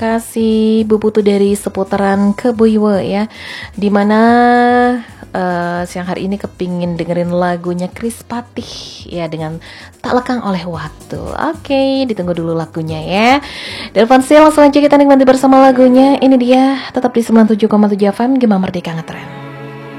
kasih Bu Putu dari seputaran Keboiwe ya, dimana siang hari ini kepingin dengerin lagunya Chris Patih ya dengan Tak Lekang Oleh Waktu. Oke, ditunggu dulu lagunya ya. Dan Fansil langsung aja kita nikmati bersama lagunya. Ini dia tetap di 97,7 FM Gema Merdeka Ngetren.